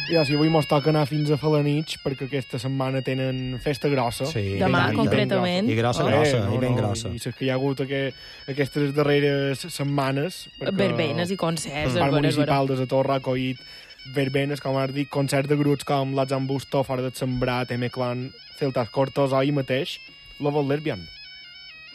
I si avui mos toca anar fins a Falanich, perquè aquesta setmana tenen festa grossa. Sí, Demà, i tant. concretament. I grossa, i ben grossa. I saps que hi ha hagut aquestes darreres setmanes... Verbenes i concerts. El parc és municipal de la Torre ha acollit verbenes, com has dit, concerts de grups com l'Azambusto, Fora del Sembrat, M-Clan, Celtas Cortos, o ahir mateix, Love Lesbian.